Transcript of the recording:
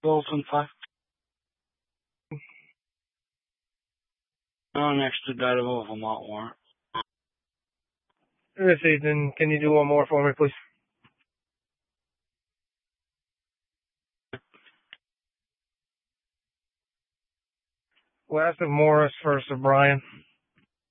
Wilson 5. Non-extraditable Vermont warrant. Yes, Ethan. Can you do one more for me, please? Last of Morris, first of Brian.